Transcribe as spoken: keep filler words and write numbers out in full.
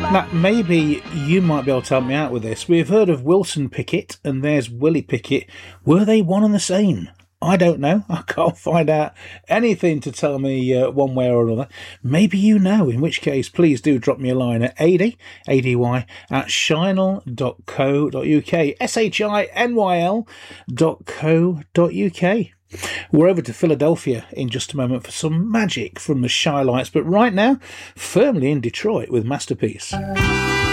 Now, maybe you might be able to help me out with this. We've heard of Wilson Pickett, and there's Willie Pickett. Were they one and the same? I don't know. I can't find out anything to tell me uh, one way or another. Maybe you know, in which case, please do drop me a line at ady, A D Y, at shinel dot co dot uk, S H I N Y L dot co dot uk. We're over to Philadelphia in just a moment for some magic from the Shy Lights, but right now, firmly in Detroit with Masterpiece.